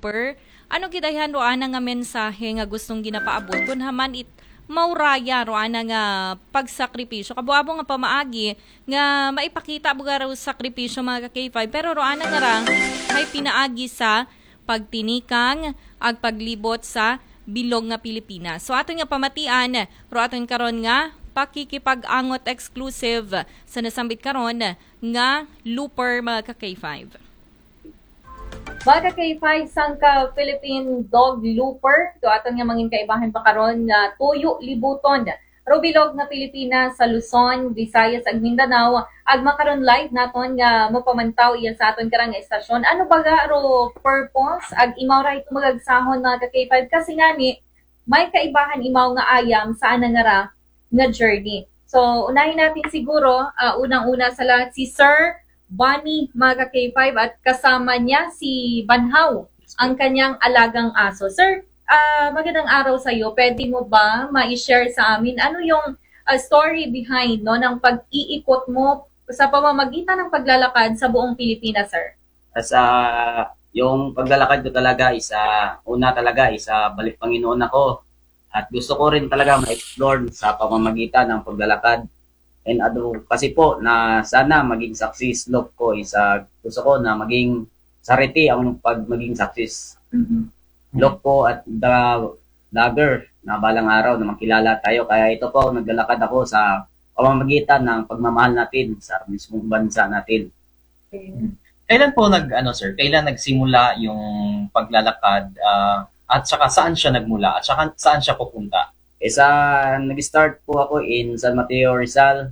looper. Ano gidayhan roana nga mensahe nga gustong ginapaabot kun haman mauraya roana nga pagsakripisyo kabuabo nga pamaagi nga maipakita buga raw sakripisyo mga ka-K5 pero roana nga rang ay pinaagi sa pagtinikang ag paglibot sa bilog nga Pilipinas. So aton nga pamatian ro aton karon nga pakikipag-angot exclusive sa nasambit karon nga looper mga ka-K5. Mga ka-K5 sang ka Philippine dog looper, to aton nga mangin kaibahan pa karon nga tuyo libuton. Robilog nga Pilipinas sa Luzon, Visayas ag Mindanao, ag makaron live naton nga mapamantaw iya sa aton karang estasyon. Ano baga ro purpose ag imaw ra ito magagsahon mga ka-K5 kasi ngani may kaibahan imaw nga ayam sa anangara nga journey. So unahin natin siguro unang-una sa lahat si Sir Bonnie mga ka-K5 at kasama niya si Banhaw, ang kanyang alagang aso. Sir, magandang araw sa iyo. Pwede mo ba ma-share sa amin ano yung story behind no ng pag-iikot mo sa pamamagitan ng paglalakad sa buong Pilipinas, sir? Yung paglalakad ko talaga una talaga balik Panginoon ako. At gusto ko rin talaga ma-explore sa pamamagitan ng paglalakad. And kasi po na sana maging success look ko gusto ko na maging sariti ang maging success look ko at the vlogger na balang araw na makilala tayo. Kaya ito po, naglalakad ako sa pamamagitan ng pagmamahal natin sa mismong bansa natin. Kailan po sir? Kailan nagsimula yung paglalakad at saka saan siya nagmula at saka saan siya pupunta? Nag-start po ako in San Mateo, Rizal,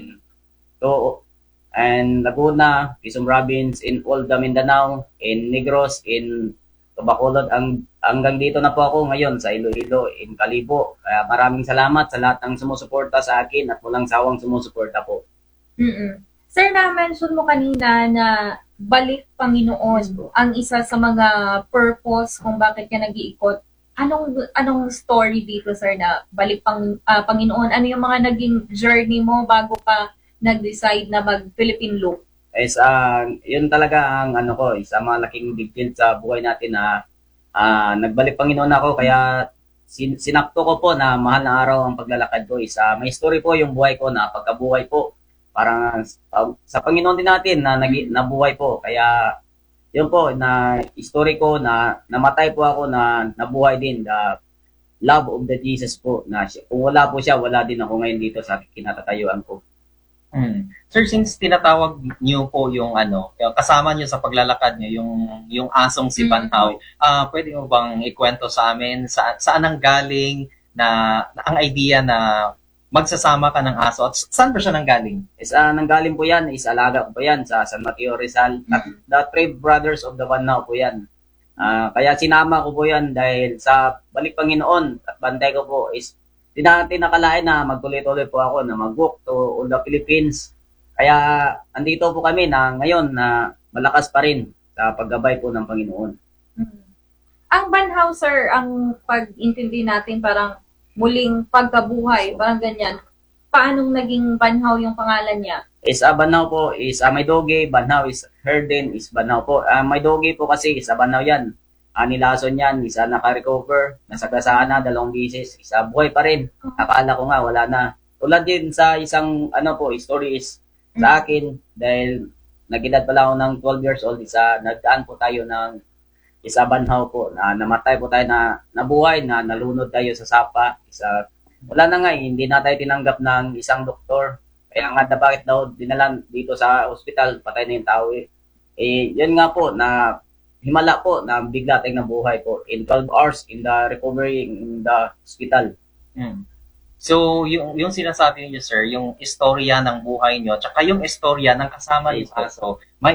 and Laguna, Quezon Province, in Olda, Mindanao, in Negros, in Bacolod. Hanggang dito na po ako ngayon sa Iloilo, in Calibo. Kaya maraming salamat sa lahat ng sumusuporta sa akin at walang sawang sumusuporta po. Sir, na-mention mo kanina na balik Panginoon ang isa sa mga purpose kung bakit ka nag-iikot. Anong story dito, sir, na balik Panginoon? Ano yung mga naging journey mo bago ka nag-decide na mag-Philippine loop? Yun talaga ang malaking big deal sa buhay natin na nagbalik Panginoon ako. Kaya sinakto ko po na mahal na araw ang paglalakad ko. May story po yung buhay ko na pagkabuhay po. Parang sa Panginoon din natin na nabuhay po. Kaya yun po, na story ko na namatay po ako na nabuhay din, the love of the Jesus po, na kung wala po siya, wala din ako ngayon dito sa kinatatayuan ko. Sir, since tinatawag niyo po yung kasama niyo sa paglalakad niyo, yung asong si Banhaw, pwede mo bang ikwento sa amin saan ang galing na ang idea na magsasama ka ng aso at saan ba siya nanggaling? Nanggaling po yan, alaga ko po yan sa San Mateo, Rizal. The Three Brothers of the Banhaw po yan. Kaya sinama ko po yan dahil sa balik Panginoon at bantay ko po di natin nakalain na magtuloy-tuloy po ako na mag-walk to all the Philippines. Kaya andito po kami na ngayon na malakas pa rin sa paggabay po ng Panginoon. Ang Banhaw, sir, ang pag-intindi natin parang muling pagkabuhay, parang ganyan. Paanong naging Banhaw yung pangalan niya? Banhaw po may doge, Banhaw is Herden, Banhaw po. May doge po kasi Banhaw yan. Nilason yan, naka-recover, nasagasaan na 2 beses, buhay pa rin. Akala ko nga wala na. Tulad din sa isang story sa akin dahil nag-edad pala ako ng 12 years old, nagdaan po tayo ng Banhaw po, na namatay po tayo na nabuhay, na nalunod tayo sa sapa. Wala na nga, hindi na tayo tinanggap ng isang doktor. Kaya nga bakit daw dinalan dito sa ospital, patay na yung tao yun nga po, na himala po, na bigla tayong nabuhay po. In 12 hours, in the recovery, in the hospital. So, yung sinasabi niyo, sir, yung istorya ng buhay niyo, tsaka yung istorya ng kasama niyo aso, may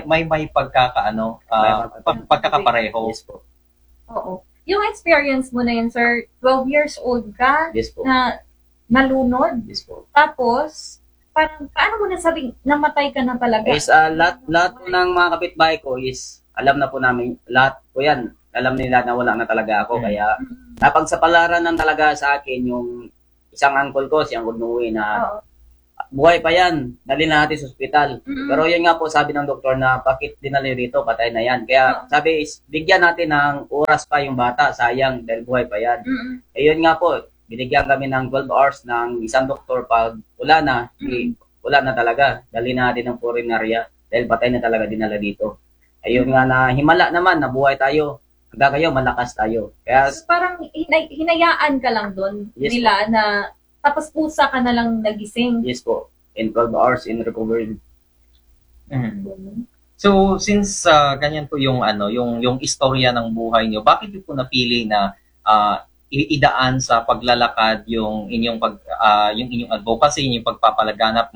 pagkakapareho. Yes po. Oo. Yung experience mo na yun, sir, 12 years old ka, yes po, na nalunod. Yes po. Tapos, parang, paano mo nasabing namatay ka na talaga? Lahat po ng mga kapitbahay ko alam na po namin, lahat po yan, alam nila na wala na talaga ako. Kaya, napagsapalaran ng talaga sa akin yung isang uncle ko, si Uncle Noe, na buhay pa yan, dali na natin sa ospital. Mm-mm. Pero yun nga po, sabi ng doktor na bakit dinali rito, patay na yan. Kaya sabi is, bigyan natin ng oras pa yung bata, sayang, dahil buhay pa yan. Mm-mm. Eh yun nga po, binigyan kami ng 12 hours ng isang doktor. Pag wala na, wala na talaga. Dali na natin ng foreign area, dahil patay na talaga dinala dito. Ayun nga na himala naman, nabuhay tayo. Hanggang kayo, malakas tayo. Kaya, So, parang hinayaan ka lang doon Yes, nila na tapos pusa ka na lang nagising. yes po, in 12 hours in recovery. So since ganyan po yung yung istorya ng buhay niyo, bakit niyo po napili na idaan sa paglalakad yung inyong yung inyong advocacy, yung pagpapalaganap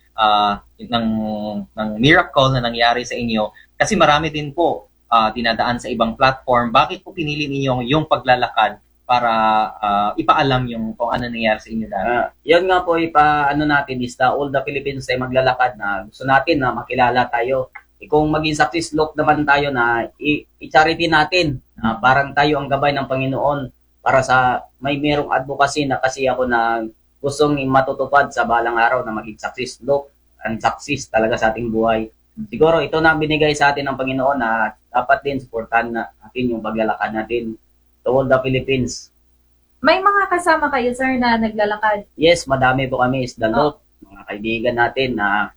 ng miracle na nangyari sa inyo? Kasi marami din po dinadaan sa ibang platform. Bakit po pinili niyo yung paglalakad para ipaalam yung kung ano nangyari sa inyo dati? Yun nga po, ipaano natin is all the Philippines ay maglalakad na gusto natin na makilala tayo. Kung maging success look naman tayo na i-charity natin, parang tayo ang gabay ng Panginoon para sa may merong advocacy na kasi ako na gustong matutupad sa balang araw na maging success look, ang success talaga sa ating buhay. Siguro ito na binigay sa atin ng Panginoon na dapat din supportan natin yung paglalakad natin to all the Philippines. May mga kasama kayo, sir, na naglalakad? Yes, madami po kami is dalot, mga kaibigan natin na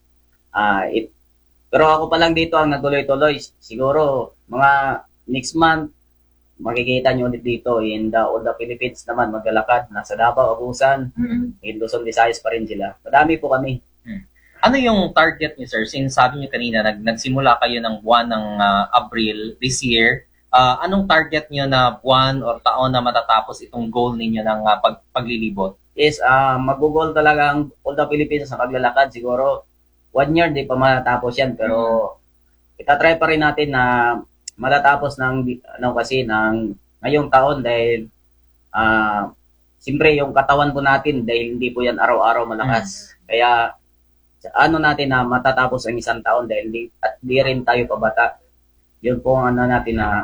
pero ako pa lang dito ang nagtuloy-tuloy. Siguro mga next month makikita nyo ulit dito in all the Philippines naman maglalakad. Nasa Davao, Agusan, in Luzon, Visayas pa rin sila. Madami po kami. Ano yung target niyo, sir? Since sabi niyo kanina, nagsimula kayo ng buwan ng Abril this year. Anong target niyo na buwan or taon na matatapos itong goal ninyo ng paglilibot? Yes, mag-goal talaga ang all the Philippines sa paglalakad. Siguro 1 year di pa matatapos yan, pero itatry pa rin natin na matatapos ng ngayong taon dahil siyempre yung katawan po natin dahil hindi po yan araw-araw malakas. Kaya natin na matatapos ang isang taon dahil di rin tayo pabata. Yun po ang natin na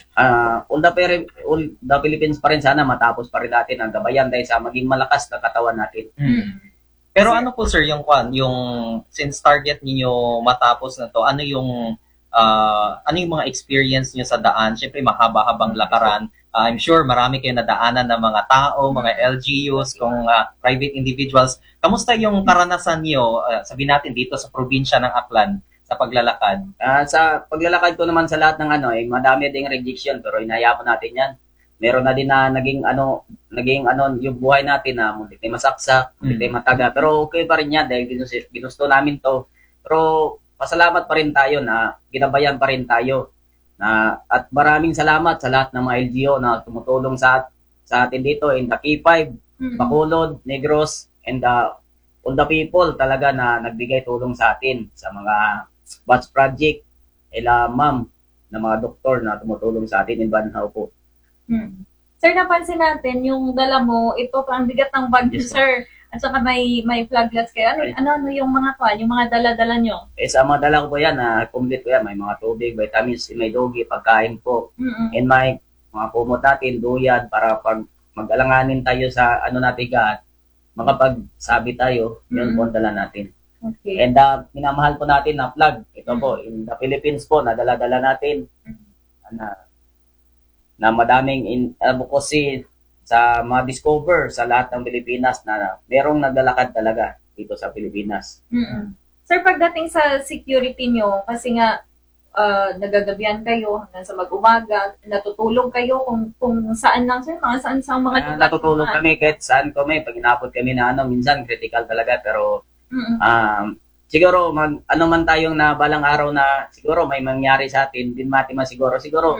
all the Philippines pa rin sana matapos pa rin natin ang gabayan dahil sa maging malakas na katawan natin. Pero ano po, sir, yung since target niyo matapos na to, ano yung mga experience niyo sa daan? Syempre mahaba-habang lakaran. I'm sure marami kayong nadaanan ng mga tao, mga LGUs, kung private individuals. Kamusta yung karanasan niyo, sabihin natin dito sa probinsya ng Aklan sa paglalakad? Sa paglalakad ko naman sa lahat ng madami ding rejection pero inaya po natin yan. Meron na din na naging yung buhay natin na muntik na masaksak, muntik na mataga. Pero okay pa rin yan dahil ginusto namin to. Pero pasalamat pa rin tayo na ginabayan pa rin tayo. At maraming salamat sa lahat ng mga LGU na tumutulong sa atin dito in the K5, Bacolod, Negros, and all the people talaga na nagbigay tulong sa atin sa mga batch project, ma'am, na mga doktor na tumutulong sa atin in Banhaw po. Sir, napansin natin yung dala mo, ito ang bigat ng bag niyo, sir. At saka may flaglets kayo. Ano yung mga dala-dala nyo? Sa mga dala ko po yan, complete po yan. May mga tubig, vitamins, may dogi, pagkain po. And may mga kumot natin, duyan, para pag mag-alanganin tayo sa natin gaat, makapagsabi tayo, yun po ang dala natin. Okay. And minamahal po natin na flag. Ito po, in the Philippines po, nadala-dala natin. Na madaming advocacy sa mga discover sa lahat ng Pilipinas na merong naglalakad talaga dito sa Pilipinas. Sir, pagdating sa security nyo, kasi nga nagagabihan kayo hanggang sa mag-umaga, natutulog kayo kung saan lang, sir, saan mga lugar. Natutulog kami kahit saan kami, pag inapot kami na minsan critical talaga, pero siguro man tayong na balang araw na siguro may mangyari sa atin, din siguro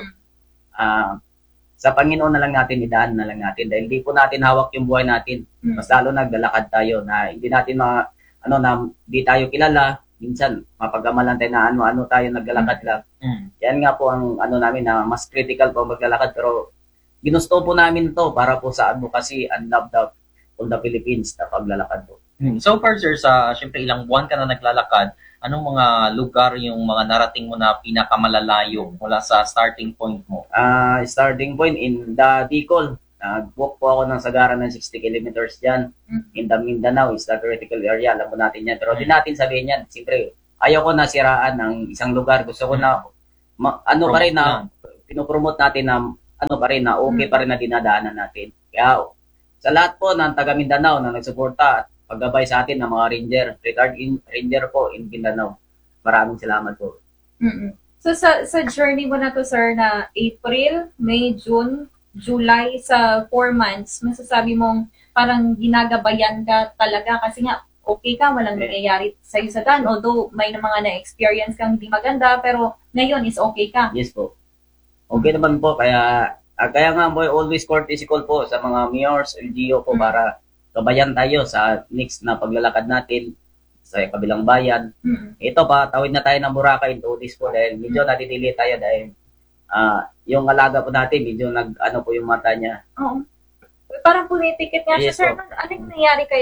sa Panginoon na lang natin, idaan na lang natin dahil hindi po natin hawak yung buhay natin. Mas lalo naglalakad tayo na hindi natin na di tayo kilala, minsan mapagamalan tayo na ano tayo naglalakad lang. Yan nga po ang namin na mas critical po maglalakad, pero ginusto po namin to para po sa advocacy and love of the Philippines na paglalakad po. So far, sir, syempre ilang buwan ka na naglalakad, anong mga lugar yung mga narating mo na pinakamalalayo mula sa starting point mo? Starting point in the Bicol. Nag-walk po ako ng Sagaran ng 60 kilometers dyan. In the Mindanao is the critical area. Alam po natin yan. Pero di natin sabihin yan. Siyempre, ayaw ko na siraan ng isang lugar. Gusto ko na, pa rin na, pinopromote natin na, pa rin na, okay pa rin na dinadaanan natin. Kaya, sa lahat po ng taga Mindanao na nagsuporta at paggabay sa atin ng mga retired ranger po in Mindanao. Maraming salamat po. So sa journey mo na to, sir, na April, May, June, July, sa 4 months, masasabi mong parang ginagabayan ka talaga kasi nga okay ka, walang nangyayari sa'yo sa daan. Although may mga na-experience kang hindi maganda, pero ngayon is okay ka. Yes po. Okay naman po, kaya nga po, always courtesy call po sa mga mayors, LGO po para kabayan tayo sa next na paglalakad natin sa kabilang bayan. Ito pa, tawid na tayo ng Boracay in 2 days po dahil medyo natitili tayo dahil yung alaga po natin, medyo po yung mata niya. Oo. Parang punitikit nga siya, Yes, sir. po. Ano yung nangyari kay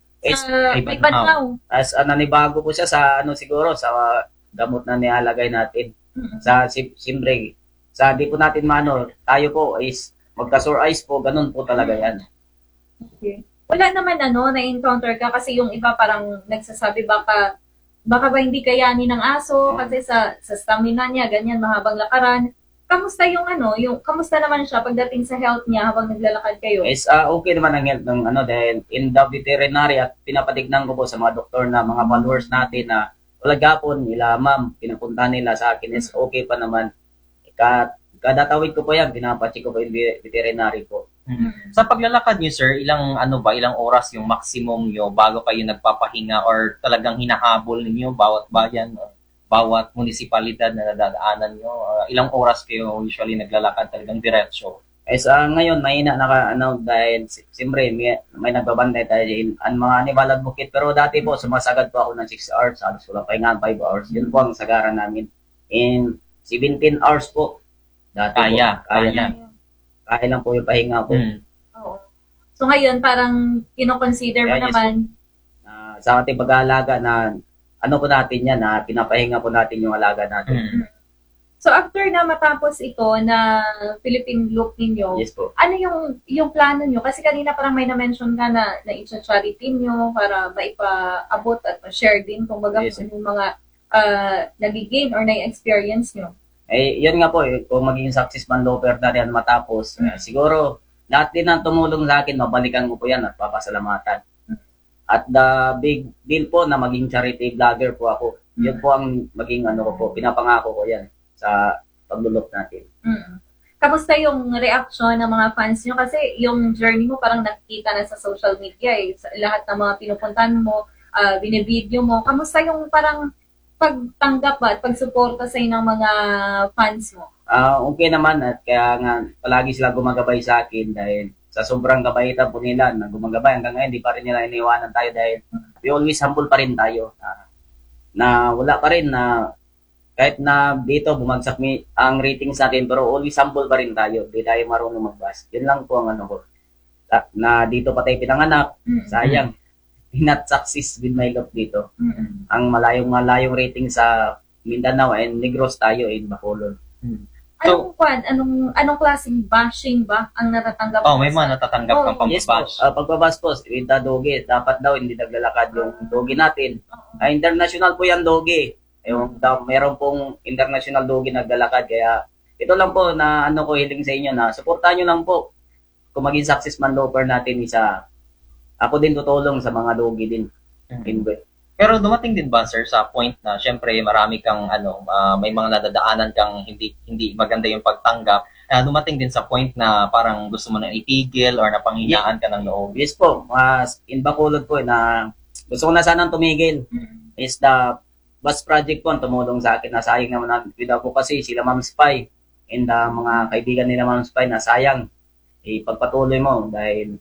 may Banlaw? As nanibago po siya sa siguro sa gamot na nilalagay natin. Sa simbre. Sa di po natin tayo po is magka-sore eyes po, ganun po talaga yan. Okay. Wala naman na-encounter ka kasi yung iba parang nagsasabi baka ba hindi kayanin ng aso kasi sa stamina niya, ganyan, mahabang lakaran. Kamusta kamusta naman siya pagdating sa health niya habang naglalakad kayo? Is okay naman ang health ng dahil in the veterinary at pinapatignan ko po sa mga doktor na mga followers natin na wala gapon nila, ma'am, pinapunta nila sa akin is okay pa naman. Kada tawid ko po yan, pinapacheck ko po yung veterinary po. Sa paglalakad niyo, sir, ilang oras yung maximum niyo bago kayo nagpapahinga or talagang hinahabol ninyo bawat bayan or bawat munisipalidad na nadadaanan niyo? Ilang oras kayo usually naglalakad talagang diretsyo? Ngayon, mahina dahil siyempre may nagbabantay tayo ang mga Anibalad Bukit. Pero dati po, sumasagad po ako ng 6 hours. Halos wala pahinga 5 hours. Yun po ang Sagaran namin. In 17 hours po. Dati Kaya. Kaya lang po yung pahinga po. Oo. So ngayon, parang kino-consider mo Kaya, yes, naman sa ating pag-aalaga na po natin yan, na pinapahinga po natin yung alaga natin. So after na matapos ito na Philippine Loop ninyo, Yes po. ano yung plano nyo? Kasi kanina parang may na-mention ka na i-charity nyo para maipaabot at ma-share din kung baga Yes. yung mga nag-gain or na-experience nyo. Yun nga po, kung maging success man loper na yan matapos, siguro lahat din ang tumulong sa akin, mabalikan ko po yan at papasalamatan. At the big deal po na maging charity vlogger po ako. Yun po ang maging ko po, pinapangako ko yan sa paglulok natin. Kamusta yung reaction ng mga fans nyo? Kasi yung journey mo parang nakikita na sa social media Sa lahat ng mga pinupuntahan mo, binibideo mo. Kamusta yung parang pagtanggap at pagsuporta sa ng mga fans mo? Okay naman at kaya nga palagi sila gumagabay sa akin dahil sa sobrang kabaitan po nila na gumagabay hanggang ngayon, di pa rin nila iniwanan tayo dahil we always humble pa rin tayo. Na wala pa rin na kahit na dito bumagsak ang ratings natin pero always humble pa rin tayo. Di tayo marunong magbas. Yun lang po ang ko. Na dito pa tayo pinanganak. Sayang. Not success with my love dito. Ang malayong rating sa Mindanao and Negros tayo in Bacolod. Anong klaseng bashing ba ang natatanggap mo? May mga natatanggap kang Yes po. pambabash. Pagbabash po, with the doge, dapat daw hindi naglalakad yung doge natin. International po yan doge. Meron pong international doge naglalakad. Kaya ito lang po na ko hiling sa inyo na suportahan nyo lang po. Kung maging success man loper natin ako din tutulong sa mga doge din. Pero dumating din ba, sir, sa point na syempre marami kang may mga nadadaanan kang hindi maganda yung pagtanggap. Dumating din sa point na parang gusto mo na itigil or napanghinaan ka ng loob. Yes po. In Bacolod po na gusto ko na sanang tumigil. Is the bus project po ang tumulong sa akin na sayang naman with advocacy sila Ma'am Spy and mga kaibigan nila Ma'am Spy na sayang ipagpatuloy mo dahil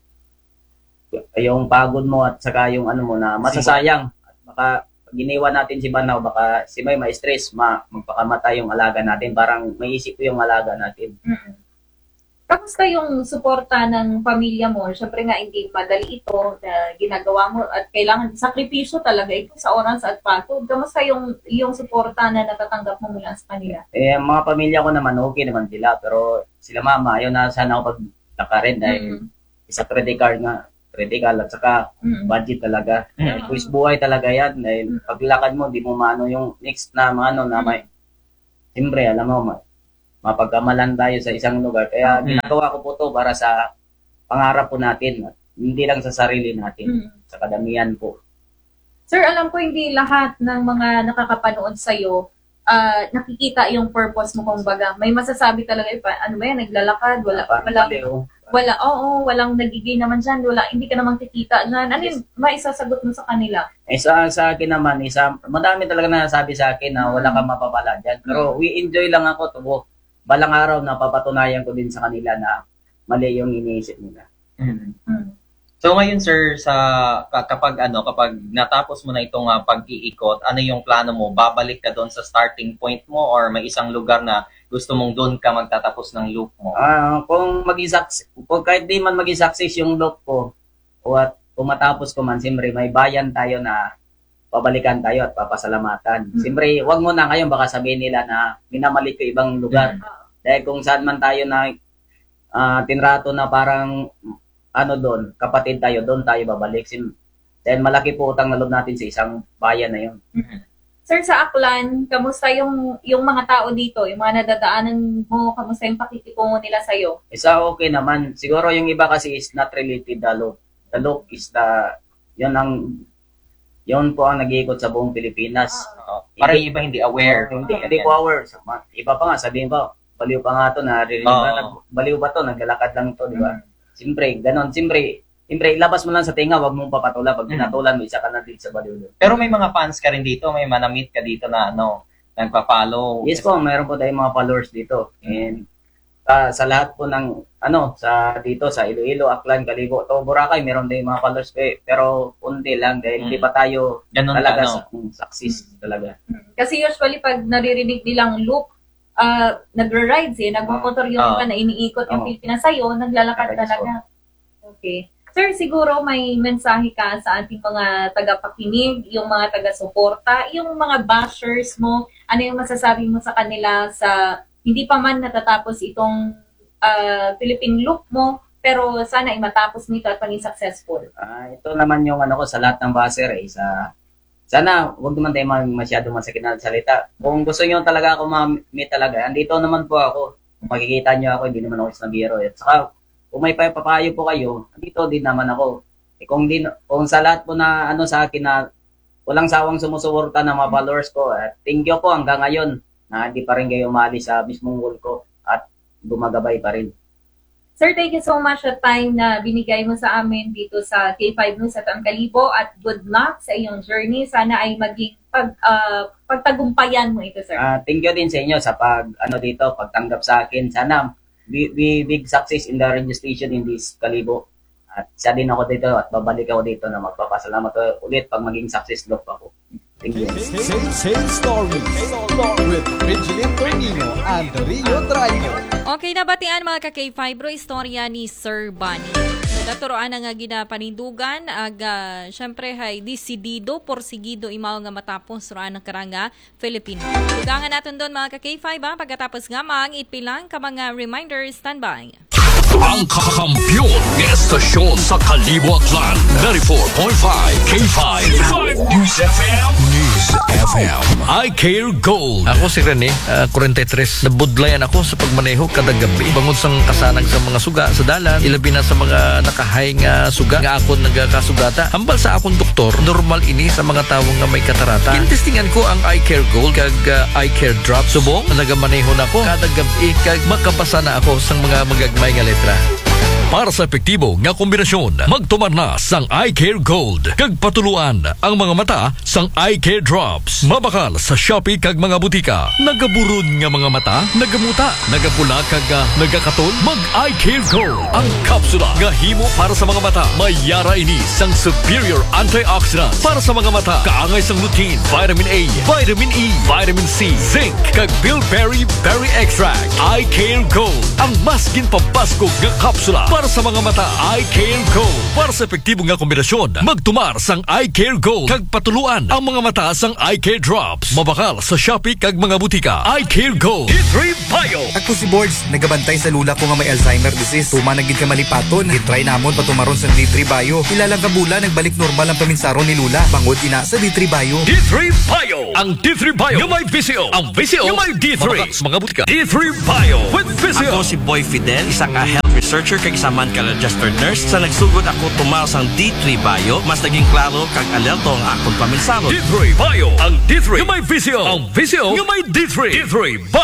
yung pagod mo at saka yung mo na masasayang at baka pag iniwan natin si Banlaw baka si May ma-stress magpakamatay yung alaga natin, parang may isip ko yung alaga natin. Kamusta yung suporta ng pamilya mo? Siyempre nga hindi madali ito na ginagawa mo at kailangan sakripisyo talaga ito sa oras at pagod. Kamusta yung suporta na natatanggap mo mula sa kanila? Mga pamilya ko naman okay naman sila pero sila mama ayaw na sana ako lakarin dahil isa critical at saka budget talaga. Pues buhay talaga yan dahil paglakad mo, di mo maano yung next na ano na may, siyempre, alam mo, mapagkamalan tayo sa isang lugar. Kaya ginagawa ko po to para sa pangarap po natin, hindi lang sa sarili natin, sa kadamihan po. Sir, alam ko hindi lahat ng mga nakakapanood sa'yo nakikita yung purpose mo, kumbaga. May masasabi talaga, ano ba yan, naglalakad, walang nagiging naman dyan, hindi ka namang kikita. Ano yun, maisasagot mo sa kanila? Sa akin naman, madami talaga nasasabi sa akin na wala kang mapapala dyan. Pero we enjoy lang ako, balang araw na papatunayan ko din sa kanila na mali yung iniisip nila. So ngayon sir, kapag natapos mo na itong pag-iikot, ano yung plano mo? Babalik ka doon sa starting point mo or may isang lugar na gusto mong doon ka magtatapos ng loop mo? Kung kahit di man mag-success yung loop ko, o at kung matapos ko man, siyempre may bayan tayo na pabalikan tayo at papasalamatan. Siyempre, wag mo na ngayon, baka sabihin nila na minamalik ko ibang lugar. Dahil kung saan man tayo na tinrato na parang doon, kapatid tayo, doon tayo babalik. Dahil malaki po utang na loob natin sa isang bayan na yun. Sir, sa Aklan, kamusta yung mga tao dito? Yung mga nadadaanan mo, kamusta yung pakikitungo nila sa'yo? Okay naman. Siguro yung iba kasi is not related the loop. The loop is yun po ang nag-iikot sa buong Pilipinas. Parang iba hindi aware. Hindi po aware. Iba pa nga, sabihin pa, baliw pa nga to, baliw ba to, naglalakad lang to, di ba? Siyempre, ganon. Siyempre, ilabas mo lang sa tinga, wag mong papatula. Pag pinatulan mo, isa ka na din sa baliw. Pero may mga fans ka rin dito, may manamit ka dito na nagpa-follow. Yes po, mayroon po tayong mga followers dito. And sa lahat po ng, dito sa Iloilo, Aklan, Kalibo, Boracay, meron tayong mga followers ko pero unti lang dahil hindi pa tayo ganun talaga success talaga. Kasi usually, pag naririnig nilang loop, nagra-rides nagmomotor yung na iniikot yung Pilipinas sa'yo, naglalakad talaga. Okay. Sir, siguro may mensahe ka sa ating mga tagapakinig, yung mga taga-suporta, yung mga bashers mo, ano yung masasabi mo sa kanila sa hindi pa man natatapos itong Philippine loop mo, pero sana ay matapos nito at maging successful. Ito naman yung ko sa lahat ng basher sana wag naman tayo masyado masakit na salita. Kung gusto niyo talaga ako ma-meet talaga, andito naman po ako. Kung makikita niyo ako, hindi naman ako isang biro. At saka, kung may papayo po kayo, andito din naman ako. Kung sa lahat po na sa akin na walang sawang sumusuporta ng mga followers ko, thank you po hanggang ngayon na hindi pa rin kayo umali sa mismong wall ko at gumagabay pa rin. Sir, thank you so much sa time na binigay mo sa amin dito sa K5 News at ang Kalibo at good luck sa iyong journey. Sana ay maging pagtagumpayan mo ito, sir. Thank you din sa inyo sa pagtanggap sa akin. Sana we big success in the registration in this Kalibo. At isa din ako dito at babalik ako dito na magpapasalamat ulit pag maging success loop ako. Thank you. Same story with Regeline Tornino and Rio Draino. Okay, nabatian mga ka-K5 bro, istorya ni Sir Bunny. Naturoan na nga ginapanindugan, syempre hay disidido, porsigido imaw nga matapos roan ng karanga Filipino. Tugangan natin doon mga ka-K5 pagkatapos nga itpilang ka mga reminders, standby. Ang kakampiyon ng estasyon sa Kalibo Aklan, 94.5 K5 News FM. News FM. I Care Gold. Ako si Rene, 43. Nabudlayan ako sa pagmaneho kada gabi. Bangon sang kasanang sa mga suga sa dalan, ilabi na sa mga nakahay nga suga nga akon nagakasugata. Hambal sa akong doktor, normal ini sa mga tawong nga may katarata. Intestingan ko ang I Care Gold kag I Care Drop. Subong nagamaneho na ako kada gabi kag makabasa na ako sang mga magagmay nga letra. Para sa epektibo nga kombinasyon, magtumar na sang I Care Gold. Kag patuluan ang mga mata sang I Care Drops. Mabakal sa Shopee kag mga butika. Nagaburod nga mga mata, nagamuta, nagapula kag nagakatol. Mag I Care Gold. Ang kapsula nga himo para sa mga mata. Mayara ini sang superior antioxidant para sa mga mata. Kaangay sang lutein, vitamin A, vitamin E, vitamin C, zinc kag bilberry berry extract. I Care Gold. Ang mas ginpabaskog nga kapsula para Para sa mga mata, Eye Care Gold. Para sa epektibo nga kombinasyon, magtumar sang Eye Care Gold. Kag patuluan ang mga mata sang Eye Care Drops. Mabakal sa Shopee kag mga butika. Eye Care Gold. D3 Bio. Ako si Boards, nagabantay sa lula ko nga may Alzheimer disease. Tuma nagid ka malipaton, itry namon patumaron sa D3 Bio. Ilang kabula nagbalik normal ang paminsaron ni Lula. Bangod ina sa D3 Bio. D3 Bio. Ang D3 Bio yung may VCO. Ang VCO yung may D3. Mabakal sa mga butika. D3 Bio with VCO. Ako si Boy Fidel, isa ka health researcher kag isa man ka registered nurse. Sa nagsugod ako tumaw sang D3 Bio, mas naging klaro kag alerto ang akong paminsaron. D3 Bio. Ang D3 yung may VCO. Ang VCO yung may D3. D3 Bio.